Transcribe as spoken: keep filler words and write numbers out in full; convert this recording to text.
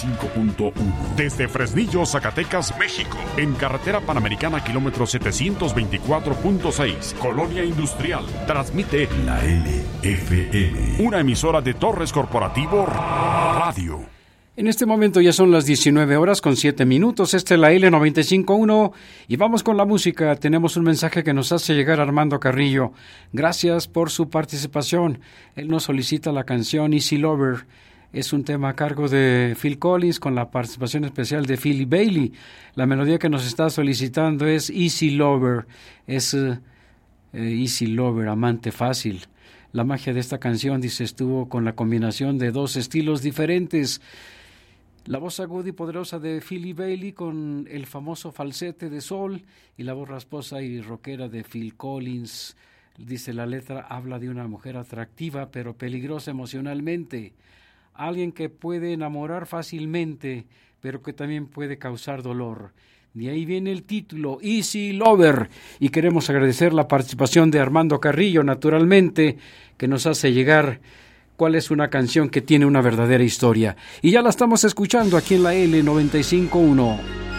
cinco punto uno. Desde Fresnillo, Zacatecas, México. En carretera Panamericana, kilómetro setecientos veinticuatro punto seis. Colonia Industrial. Transmite la L F M. Una emisora de Torres Corporativo Radio. En este momento ya son las diecinueve horas con siete minutos. Esta es la L noventa y cinco punto uno y vamos con la música. Tenemos un mensaje que nos hace llegar Armando Carrillo. Gracias por su participación. Él nos solicita la canción Easy Lover. Es un tema a cargo de Phil Collins con la participación especial de Philly Bailey. La melodía que nos está solicitando es Easy Lover. Es uh, Easy Lover, amante fácil. La magia de esta canción, dice, estuvo con la combinación de dos estilos diferentes. La voz aguda y poderosa de Philly Bailey con el famoso falsete de Soul y la voz rasposa y rockera de Phil Collins. Dice, la letra habla de una mujer atractiva pero peligrosa emocionalmente. Alguien que puede enamorar fácilmente pero que también puede causar dolor. De ahí viene el título, Easy Lover. Y queremos agradecer la participación de Armando Carrillo, naturalmente, que nos hace llegar cuál es una canción que tiene una verdadera historia. Y ya la estamos escuchando aquí en la L noventa y cinco punto uno.